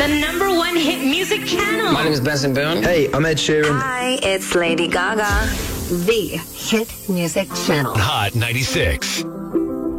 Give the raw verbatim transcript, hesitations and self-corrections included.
the number one hit music channel. My name is Benson Boone. Hey, I'm Ed Sheeran. Hi, it's Lady Gaga. The hit music channel. Hot ninety-six.